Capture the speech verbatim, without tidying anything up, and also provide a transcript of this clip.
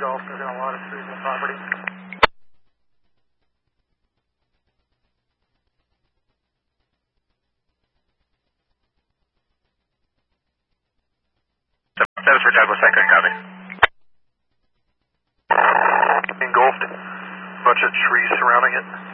Golf, there's been a lot of trees on property. That was for Douglas Echo, copy. Engulfed, bunch of trees surrounding it.